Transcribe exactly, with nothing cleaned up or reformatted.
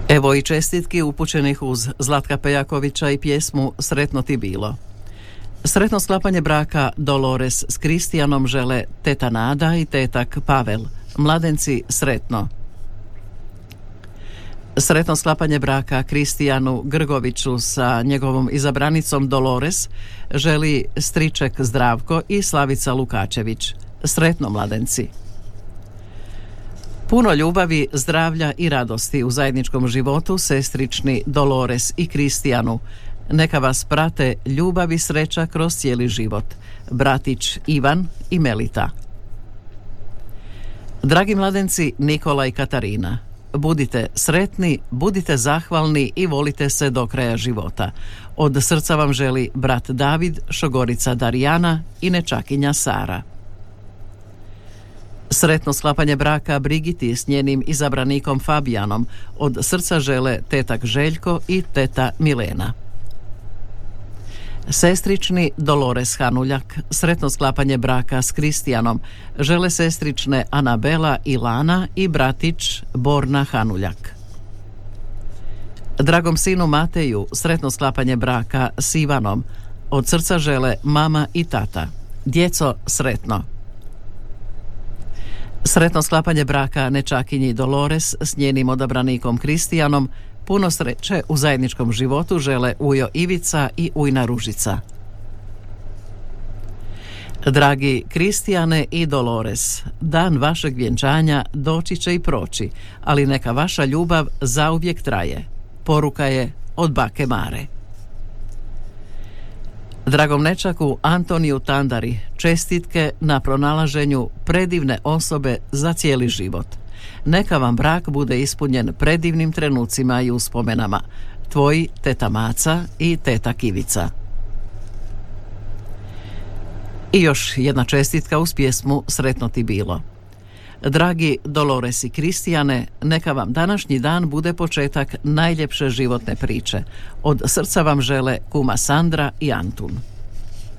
Evo i čestitki upućenih uz Zlatka Pejakovića i pjesmu Sretno ti bilo. Sretno sklapanje braka Dolores s Kristijanom žele teta Nada i tetak Pavel. Mladenci sretno. Sretno sklapanje braka Kristijanu Grgoviću sa njegovom izabranicom Dolores želi striček Zdravko i Slavica Lukačević. Sretno mladenci. Puno ljubavi, zdravlja i radosti u zajedničkom životu sestrični Dolores i Kristijanu. Neka vas prate ljubav i sreća kroz cijeli život. Bratić Ivan i Melita. Dragi mladenci Nikola i Katarina, budite sretni, budite zahvalni i volite se do kraja života. Od srca vam želi brat David, šogorica Darijana i nečakinja Sara. Sretno sklapanje braka Brigiti s njenim izabranikom Fabijanom. Od srca žele tetak Željko i teta Milena. Sestrični Dolores Hanuljak, sretno sklapanje braka s Kristijanom, žele sestrične Anabela i Lana i bratić Borna Hanuljak. Dragom sinu Mateju, sretno sklapanje braka s Ivanom, od srca žele mama i tata. Djeco, sretno. Sretno sklapanje braka nečakinji Dolores s njenim odabranikom Kristijanom, puno sreće u zajedničkom životu žele ujo Ivica i ujna Ružica. Dragi Kristijane i Dolores, dan vašeg vjenčanja doći će i proći, ali neka vaša ljubav zauvijek traje. Poruka je od bake Mare. Dragom nečaku Antoniju Tandari, čestitke na pronalaženju predivne osobe za cijeli život. Neka vam brak bude ispunjen predivnim trenucima i uspomenama. Tvoji teta Maca i teta Kivica. I još jedna čestitka uz pjesmu Sretno ti bilo. Dragi Dolores i Kristijane, neka vam današnji dan bude početak najljepše životne priče. Od srca vam žele kuma Sandra i Antun.